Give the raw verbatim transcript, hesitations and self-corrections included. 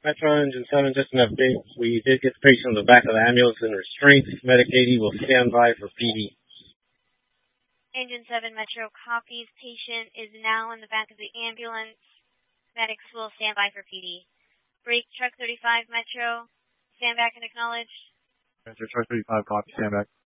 Metro Engine seven, just an update. We did get the patient on the back of the ambulance in restraints. Medic eighty will stand by for P D. Engine seven Metro copies. Patient is now in the back of the ambulance. Medics will stand by for P D. Brake Truck thirty-five Metro, stand back and acknowledge. Metro Truck thirty-five, copy, stand back.